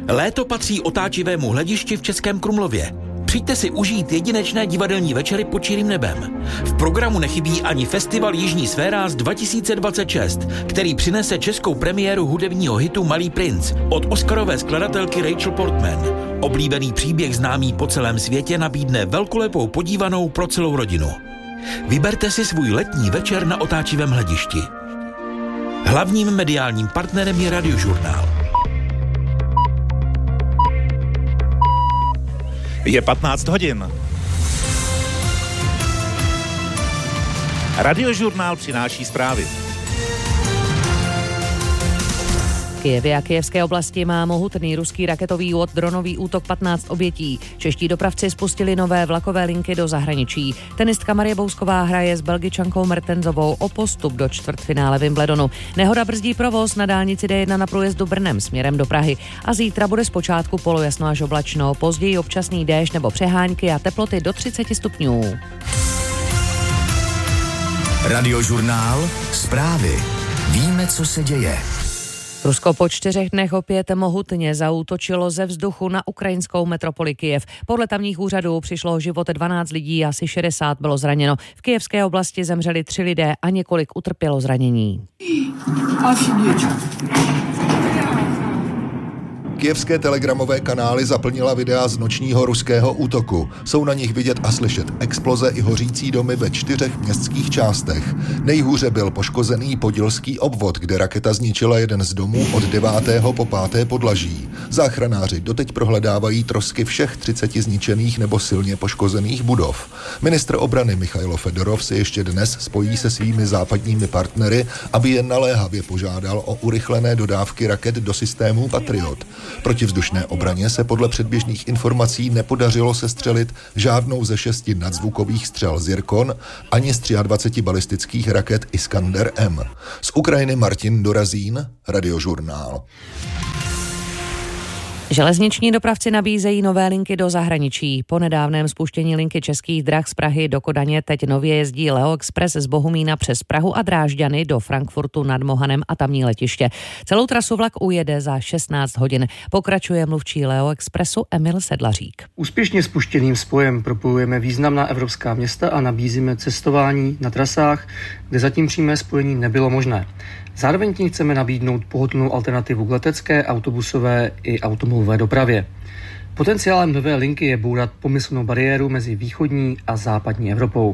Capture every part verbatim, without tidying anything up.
Léto patří otáčivému hledišti v Českém Krumlově. Přijďte si užít jedinečné divadelní večery pod čirým nebem. V programu nechybí ani festival Jižní Sféráz dva tisíce dvacet šest, který přinese českou premiéru hudebního hitu Malý princ od oscarové skladatelky Rachel Portman. Oblíbený příběh známý po celém světě nabídne velkolepou podívanou pro celou rodinu. Vyberte si svůj letní večer na otáčivém hledišti. Hlavním mediálním partnerem je Radiožurnál. Je patnáct hodin. Radiožurnál přináší zprávy. Kyjevě a kyjevské oblasti má mohutný ruský raketový dronový útok patnáct obětí. Čeští dopravci spustili nové vlakové linky do zahraničí. Tenistka Marie Bousková hraje s Belgičankou Mertensovou o postup do čtvrtfinále Wimbledonu. Nehoda brzdí provoz na dálnici D jedna na průjezdu Brnem směrem do Prahy. A zítra bude zpočátku polojasno až oblačno, později občasný déšť nebo přehánky a teploty do třicet stupňů. Radiožurnál, zprávy. Víme, co se děje. Rusko po čtyřech dnech opět mohutně zaútočilo ze vzduchu na ukrajinskou metropoli Kyjev. Podle tamních úřadů přišlo o život dvanáct lidí, asi šedesát bylo zraněno. V kyjevské oblasti zemřeli tři lidé a několik utrpělo zranění. Kyjevské telegramové kanály zaplnila videa z nočního ruského útoku. Jsou na nich vidět a slyšet exploze i hořící domy ve čtyřech městských částech. Nejhůře byl poškozený podilský obvod, kde raketa zničila jeden z domů od devátého po páté podlaží. Záchranáři doteď prohledávají trosky všech třiceti zničených nebo silně poškozených budov. Ministr obrany Michailo Fedorov se ještě dnes spojí se svými západními partnery, aby je naléhavě požádal o urychlené dodávky raket do systému Patriot. Protivzdušné obraně se podle předběžných informací nepodařilo sestřelit žádnou ze šesti nadzvukových střel Zirkon ani z dvaceti tří balistických raket Iskander M. Z Ukrajiny Martin Dorazín, Radiožurnál. Železniční dopravci nabízejí nové linky do zahraničí. Po nedávném spuštění linky Českých drah z Prahy do Kodaně teď nově jezdí Leo Express z Bohumína přes Prahu a Drážďany do Frankfurtu nad Mohanem a tamní letiště. Celou trasu vlak ujede za šestnáct hodin. Pokračuje mluvčí Leo Expressu Emil Sedlařík. Úspěšně spuštěným spojem propojujeme významná evropská města a nabízíme cestování na trasách, kde zatím přímé spojení nebylo možné. Zároveň tím chceme nabídnout pohodlnou alternativu k letecké, autobusové i automobilové dopravě. Potenciálem nové linky je bourat pomyslnou bariéru mezi východní a západní Evropou.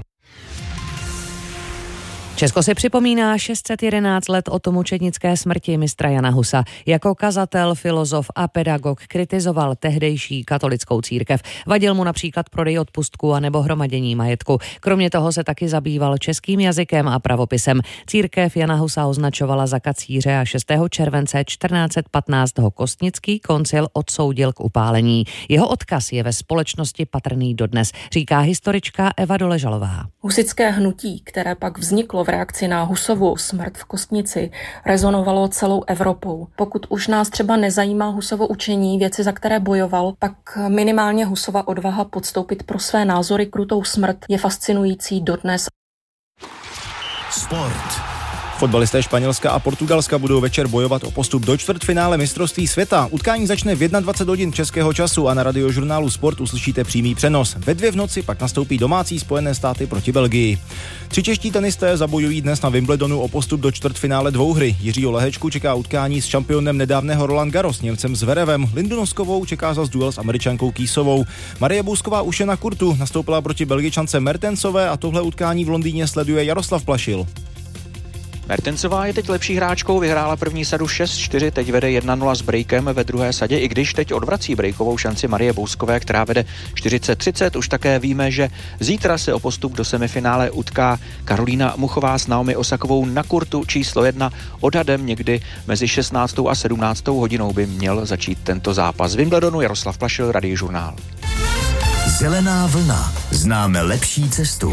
Česko si připomíná šest set jedenáct let od mučednické smrti mistra Jana Husa. Jako kazatel, filozof a pedagog kritizoval tehdejší katolickou církev. Vadil mu například prodej odpustků a nebo hromadění majetku. Kromě toho se taky zabýval českým jazykem a pravopisem. Církev Jana Husa označovala za kacíře a šestého července čtrnáct set patnáct ho Kostnický koncil odsoudil k upálení. Jeho odkaz je ve společnosti patrný dodnes, říká historička Eva Doležalová. Husitské hnutí, které pak vzniklo v reakci na Husovu smrt v Kostnici, rezonovalo celou Evropou. Pokud už nás třeba nezajímá Husovo učení, věci, za které bojoval, pak minimálně Husova odvaha podstoupit pro své názory krutou smrt je fascinující dodnes. Sport. Fotbalisté Španělska a Portugalska budou večer bojovat o postup do čtvrtfinále mistrovství světa. Utkání začne v dvacet jedna hodin českého času a na Radiožurnálu Sport uslyšíte přímý přenos. Ve dvě v noci pak nastoupí domácí Spojené státy proti Belgii. Tři čeští tenisté zabojují dnes na Wimbledonu o postup do čtvrtfinále dvouhry. Jiřího Lehečku čeká utkání s šampionem nedávného Roland Garros, Němcem Zverevem. Lindu Noskovou čeká zas duel s Američankou Kýsovou. Marie Bousková už je na kurtu, nastoupila proti Belgičance Mertensové a tohle utkání v Londýně sleduje Jaroslav Plašil. Mertensová je teď lepší hráčkou, vyhrála první sadu šest čtyři, teď vede jedna nula s breakem ve druhé sadě, i když teď odvrací breakovou šanci Marie Bouskové, která vede čtyřicet třicet. Už také víme, že zítra se o postup do semifinále utká Karolína Muchová s Naomi Osakovou na kurtu číslo jedna. Odhadem někdy mezi šestnáctou a sedmnáctou hodinou by měl začít tento zápas. Z Wimbledonu Jaroslav Plašil, Radiožurnál. Zelená vlna. Známe lepší cestu.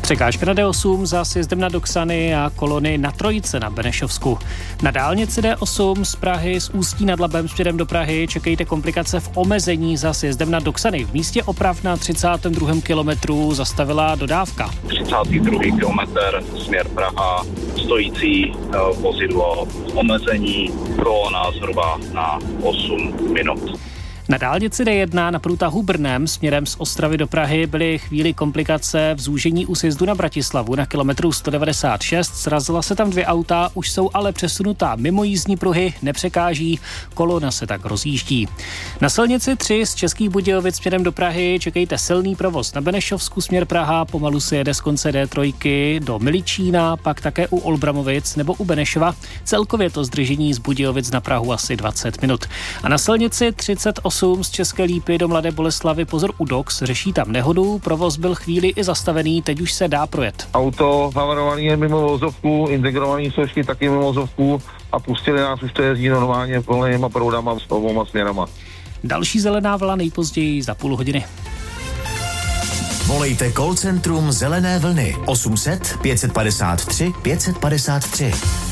Překážka na D osm za sjezdem na Doksany a kolony na Trojice na Benešovsku. Na dálnici D osm z Prahy z Ústí nad Labem směrem do Prahy čekejte komplikace v omezení za sjezdem na Doksany. V místě oprav na třicátém druhém kilometru zastavila dodávka. třicátý druhý kilometr směr Praha, stojící vozidlo, omezení, kolona zhruba na osm minut. Na dálnici D jedna na průtahu Brnem směrem z Ostravy do Prahy byly chvíli komplikace v zúžení u sjezdu na Bratislavu na kilometru sto devadesát šest. Srazila se tam dvě auta, už jsou ale přesunutá mimo jízdní pruhy, nepřekáží, kolona se tak rozjíždí. Na silnici tři z Českých Budějovic směrem do Prahy čekejte silný provoz na Benešovsku směr Praha, pomalu se jede z konce D tři do Miličína, pak také u Olbramovic nebo u Benešova. Celkově to zdržení z Budějovic na Prahu asi dvacet minut. A na silnici třicet osm z České Lípy do Mladé Boleslavi pozor u Dox, řeší tam nehodu, provoz byl chvíli i zastavený, teď už se dá projet. Auto havarovaný je mimo vozovku, integrovaný složky taky mimo vozovku a pustili nás, už to jezdí normálně plnýma proudama s oboma směrama. Další zelená vlna nejpozději za půl hodiny. Volejte call centrum Zelené vlny osm set pět padesát tři pět padesát tři.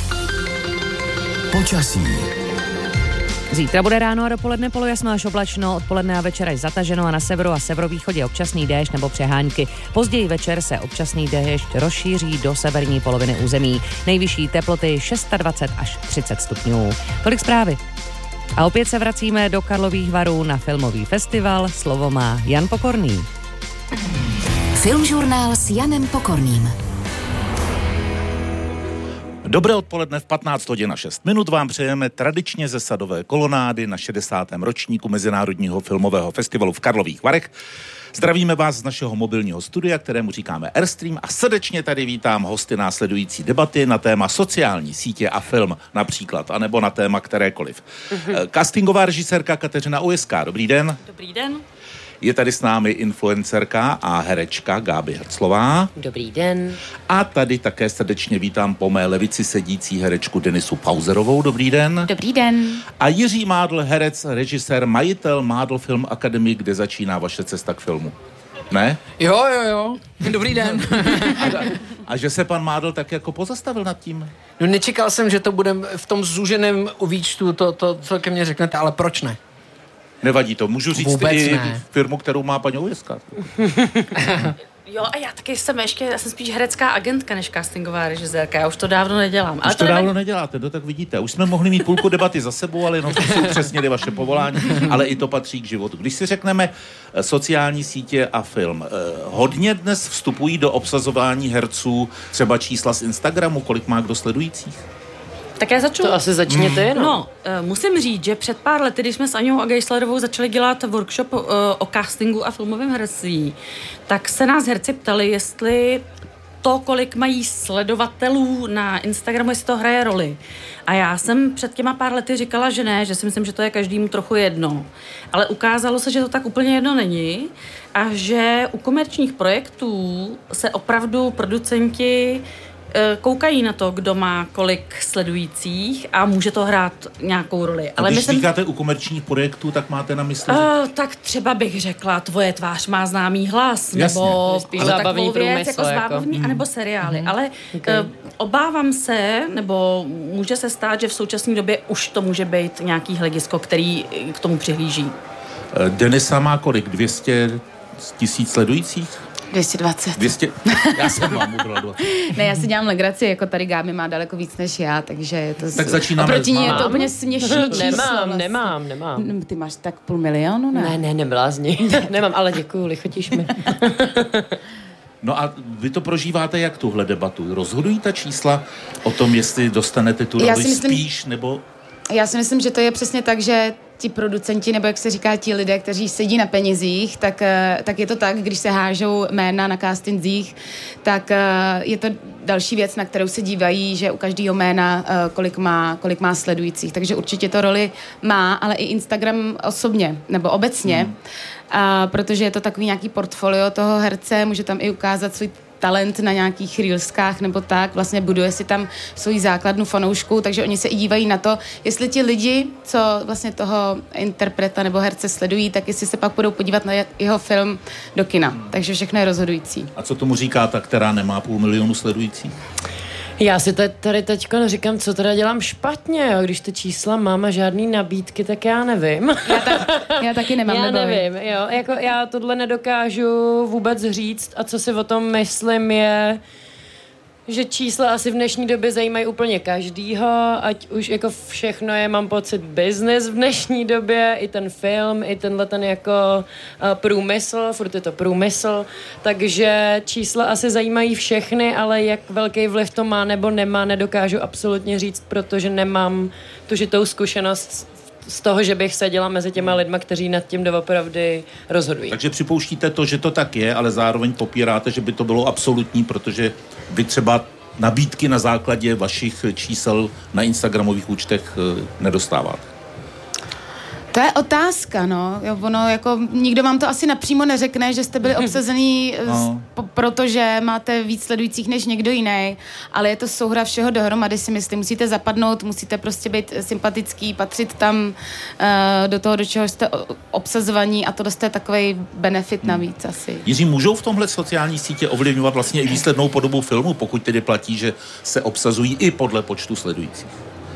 Počasí. Zítra bude ráno a dopoledne polojasno až oblačno, odpoledne a večer až zataženo a na severu a severovýchodě občasný déšť nebo přehánky. Později večer se občasný déšť rozšíří do severní poloviny území. Nejvyšší teploty dvacet šest až třicet stupňů. Tolik zprávy. A opět se vracíme do Karlových Varů na filmový festival. Slovo má Jan Pokorný. Filmžurnál s Janem Pokorným. Dobré odpoledne, v patnáct hodin a šest minut vám přejeme tradičně ze Sadové kolonády na šedesátém ročníku Mezinárodního filmového festivalu v Karlových Varech. Zdravíme vás z našeho mobilního studia, kterému říkáme Airstream, a srdečně tady vítám hosty následující debaty na téma sociální sítě a film například, anebo na téma kterékoliv. Mm-hmm. Castingová režisérka Kateřina Ujezká, dobrý den. Dobrý den. Je tady s námi influencerka a herečka Gáby Hrclová. Dobrý den. A tady také srdečně vítám po mé levici sedící herečku Denisu Pauzerovou. Dobrý den. Dobrý den. A Jiří Mádl, herec, režisér, majitel Mádl Film Academy, kde začíná vaše cesta k filmu. Ne? Jo, jo, jo. Dobrý den. a, a že se pan Mádl tak jako pozastavil nad tím? No nečekal jsem, že to bude v tom zúženém výčtu, to, to, co ke mně řeknete, ale proč ne? Nevadí to, můžu říct Vůbec i ne. firmu, kterou má paní Ujezka. Jo, a já taky jsem ještě, já jsem spíš herecká agentka než castingová režisérka, já už to dávno nedělám. Už ale to, to dávno nevadí. neděláte, no tak vidíte. Už jsme mohli mít půlku debaty za sebou, ale no, to jsou přesně vaše povolání, ale i to patří k životu. Když si řekneme sociální sítě a film, hodně dnes vstupují do obsazování herců třeba čísla z Instagramu, kolik má kdo sledujících? Tak já začnu. To asi začněte, no. No, uh, musím říct, že před pár lety, když jsme s Aňou a Geislerovou začali dělat workshop uh, o castingu a filmovém herectví, tak se nás herci ptali, jestli to, kolik mají sledovatelů na Instagramu, jestli to hraje roli. A já jsem před těma pár lety říkala, že ne, že si myslím, že to je každému trochu jedno. Ale ukázalo se, že to tak úplně jedno není a že u komerčních projektů se opravdu producenti koukají na to, kdo má kolik sledujících a může to hrát nějakou roli. Ale když myslím, říkáte u komerčních projektů, tak máte na mysli? Uh, tak třeba bych řekla, Tvoje tvář má známý hlas, jasně, nebo spíš zábavní průmysl, jako zábavní, jako. anebo seriály. Mm-hmm. Ale okay. uh, obávám se, nebo může se stát, že v současné době už to může být nějaký hledisko, který k tomu přihlíží. Denisa má kolik? dvě stě tisíc sledujících? dvě stě dvacet. dvě stě Já jsem vám ubrala. Ne, já si dělám legraci, jako tady Gáby má daleko víc než já, takže je to... Tak začínáme. Oproti ní je to úplně směšný číslo. Nemám, vlastně. nemám, nemám. Ty máš tak půl milionu, ne? Ne, ne, neblázni. Nemám, ale děkuju, lichotíš mi. No a vy to prožíváte jak tuhle debatu? Rozhodují ta čísla o tom, jestli dostanete tu roli myslím, spíš, nebo... Já si myslím, že to je přesně tak, že ti producenti, nebo jak se říká, ti lidé, kteří sedí na penězích, tak, tak je to tak, když se hážou jména na castingzích, tak je to další věc, na kterou se dívají, že u každého jména kolik má, kolik má sledujících. Takže určitě to roli má, ale i Instagram osobně, nebo obecně, hmm. a, protože je to takový nějaký portfolio toho herce, může tam i ukázat svůj talent na nějakých reelskách nebo tak, vlastně buduje si tam svoji základnu fanoušků, takže oni se i dívají na to, jestli ti lidi, co vlastně toho interpreta nebo herce sledují, tak jestli se pak budou podívat na jeho film do kina. Hmm. Takže všechno je rozhodující. A co tomu říká ta, která nemá půl milionu sledujících? Já si tady teďko říkám, co teda dělám špatně, jo? Když ty čísla mám a žádný nabídky, tak já nevím. Já, ta, já taky nemám. Já neboj. nevím, jo. Jako já tohle nedokážu vůbec říct a co si o tom myslím je, že čísla asi v dnešní době zajímají úplně každýho, ať už jako všechno je, mám pocit, business v dnešní době, i ten film, i tenhle ten jako uh, průmysl, furt je to průmysl, takže čísla asi zajímají všechny, ale jak velký vliv to má nebo nemá, nedokážu absolutně říct, protože nemám tu žitou zkušenost z toho, že bych seděla mezi těma lidma, kteří nad tím doopravdy rozhodují. Takže připouštíte to, že to tak je, ale zároveň popíráte, že by to bylo absolutní, protože vy třeba nabídky na základě vašich čísel na instagramových účtech nedostáváte. To je otázka, no. Jo, ono, jako, nikdo vám to asi napřímo neřekne, že jste byli obsazený, no. z, po, protože máte víc sledujících než někdo jiný, ale je to souhra všeho dohromady, si myslím. Musíte zapadnout, musíte prostě být sympatický, patřit tam uh, do toho, do čeho jste obsazovaní a to je takovej benefit hmm. navíc asi. Jiří, můžou v tomhle sociální sítě ovlivňovat vlastně i výslednou podobu filmu, pokud tedy platí, že se obsazují i podle počtu sledujících?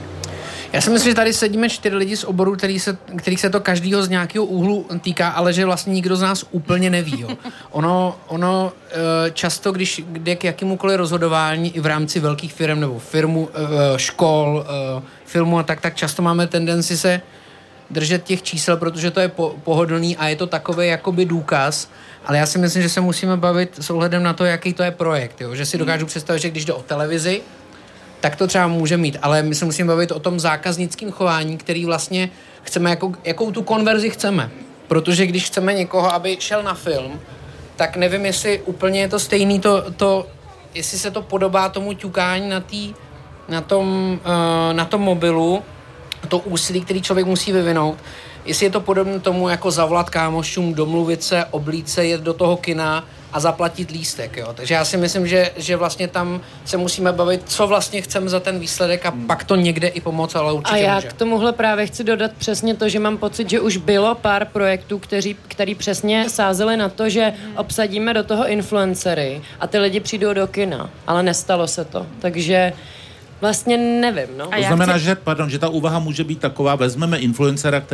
Já si myslím, že tady sedíme čtyři lidi z oboru, který se, kterých se to každýho z nějakého úhlu týká, ale že vlastně nikdo z nás úplně neví. Jo. Ono, ono často, když jde k jakémukoliv rozhodování i v rámci velkých firm nebo firmu, škol, filmu a tak, tak často máme tendenci se držet těch čísel, protože to je po, pohodlný a je to takový jakoby důkaz, ale já si myslím, že se musíme bavit s ohledem na to, jaký to je projekt. Jo. Že si dokážu představit, že když jde o televizi, tak to třeba může mít, ale my se musíme bavit o tom zákaznickém chování, který vlastně chceme, jako, jakou tu konverzi chceme. Protože když chceme někoho, aby šel na film, tak nevím, jestli úplně je to stejný, to, to, jestli se to podobá tomu ťukání na, tý, na, tom, uh, na tom mobilu, to úsilí, který člověk musí vyvinout, jestli je to podobné tomu, jako zavolat kámošům, domluvit se, oblít se, jet do toho kina a zaplatit lístek, jo. Takže já si myslím, že, že vlastně tam se musíme bavit, co vlastně chceme za ten výsledek a hmm. pak to někde i pomoct, ale určitě A já může. K tomuhle právě chci dodat přesně to, že mám pocit, že už bylo pár projektů, kteří, který přesně sázeli na to, že obsadíme do toho influencery a ty lidi přijdou do kina, ale nestalo se to. Takže vlastně nevím, no. To znamená, chci... že, pardon, že ta úvaha může být taková, vezmeme influencera, který